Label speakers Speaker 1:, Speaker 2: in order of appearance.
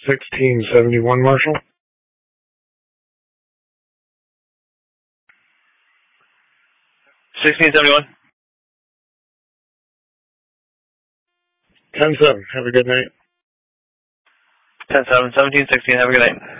Speaker 1: 1671, Marshall.
Speaker 2: 1671.
Speaker 1: 10-7. Have a good night.
Speaker 2: 10-7, 17-16. Have a good night.